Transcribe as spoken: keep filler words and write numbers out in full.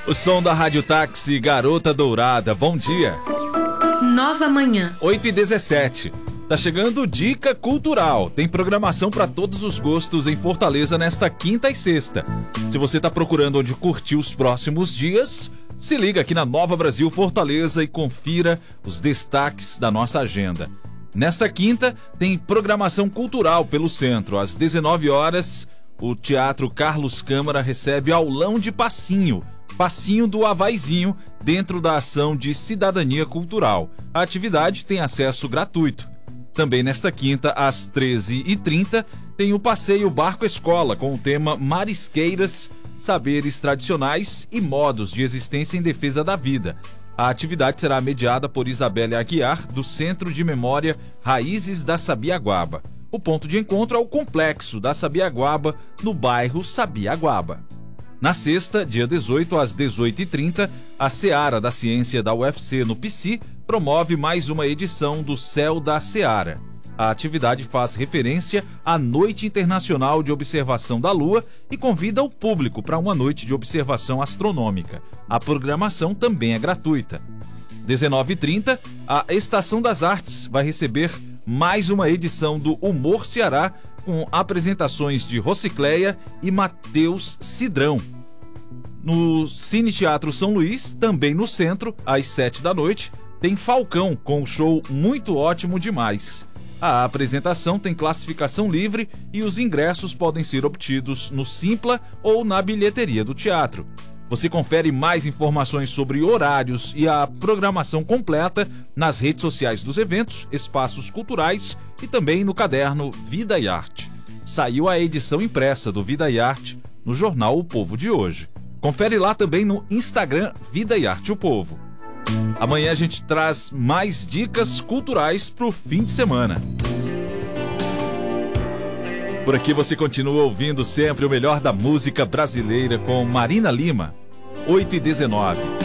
O som da Rádio Táxi Garota Dourada. Bom dia. Nova Manhã. oito e dezessete. Tá chegando Dica Cultural. Tem programação para todos os gostos em Fortaleza nesta quinta e sexta. Se você tá procurando onde curtir os próximos dias, se liga aqui na Nova Brasil Fortaleza e confira os destaques da nossa agenda. Nesta quinta, tem programação cultural pelo centro. Às dezenove horas, o Teatro Carlos Câmara recebe Aulão de Passinho. Passinho do Havaizinho, dentro da ação de cidadania cultural. A atividade tem acesso gratuito. Também nesta quinta, às treze e trinta, tem o passeio Barco Escola, com o tema Marisqueiras, Saberes Tradicionais e Modos de Existência em Defesa da Vida. A atividade será mediada por Isabelle Aguiar, do Centro de Memória Raízes da Sabiaguaba. O ponto de encontro é o Complexo da Sabiaguaba, no bairro Sabiaguaba. Na sexta, dia dezoito, às dezoito e trinta, a Seara da Ciência da U F C no P C promove mais uma edição do Céu da Seara. A atividade faz referência à Noite Internacional de Observação da Lua e convida o público para uma noite de observação astronômica. A programação também é gratuita. dezenove e trinta, a Estação das Artes vai receber mais uma edição do Humor Ceará, com apresentações de Rocicleia e Matheus Cidrão. No Cine Teatro São Luís, também no centro, às sete da noite, tem Falcão, com um show muito ótimo demais. A apresentação tem classificação livre e os ingressos podem ser obtidos no Simpla ou na bilheteria do teatro. Você confere mais informações sobre horários e a programação completa nas redes sociais dos eventos, espaços culturais e também no caderno Vida e Arte. Saiu a edição impressa do Vida e Arte no jornal O Povo de hoje. Confere lá também no Instagram Vida e Arte O Povo. Amanhã a gente traz mais dicas culturais pro fim de semana. Por aqui você continua ouvindo sempre o melhor da música brasileira com Marina Lima. oito e dezenove.